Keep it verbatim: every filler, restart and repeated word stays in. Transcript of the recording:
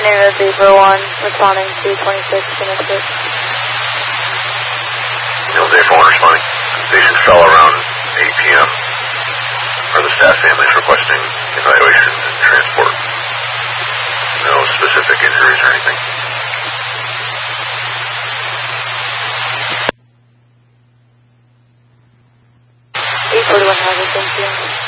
afternoon of Zebra one, responding to twenty-six Connecticut. Neil Day four one responding. Patient fell around eight p m Are the staff families requesting evaluation and transport? No specific injuries or anything? eight forty-one Harvard, thank you.